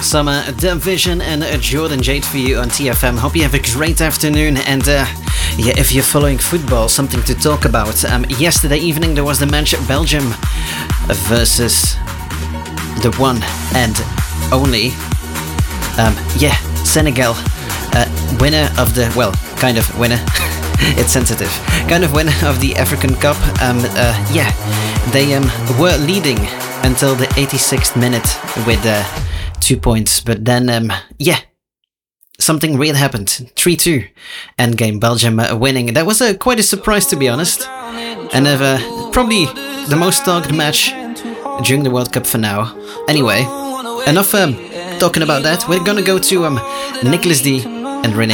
Summer, Division and Jordan Jade for you on TFM. Hope you have a great afternoon, and if you're following football, something to talk about. Yesterday evening there was the match Belgium versus the one and only Senegal, winner of the, well, kind of winner. It's sensitive. Kind of winner of the African Cup. They were leading until the 86th minute with 2 points. But then, something weird happened. 3-2 endgame, Belgium winning. That was quite a surprise, to be honest. And probably the most talked match during the World Cup for now. Anyway, enough talking about that. We're gonna go to Nicholas D and Renee.